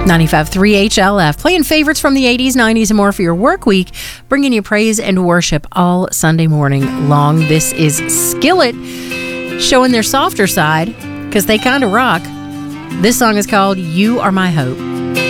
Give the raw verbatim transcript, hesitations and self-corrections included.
ninety-five point three H L F, playing favorites from the eighties, nineties, and more for your work week, bringing you praise and worship all Sunday morning long. This is Skillet, showing their softer side, because they kind of rock. This song is called You Are My Hope.